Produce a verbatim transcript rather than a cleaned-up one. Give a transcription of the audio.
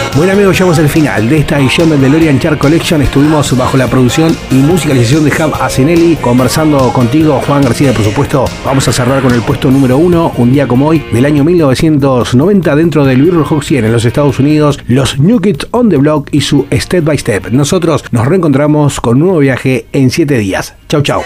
Bueno amigos, llegamos al final de esta edición del DeLorean Chart Collection. Estuvimos bajo la producción y musicalización de Jav Asenelli, conversando contigo, Juan García, por supuesto. Vamos a cerrar con el puesto número uno, un día como hoy, del año mil novecientos noventa, dentro del Billboard Hot cien en los Estados Unidos, los New Kids on the Block y su Step by Step. Nosotros nos reencontramos con un nuevo viaje en siete días. Chau, chau.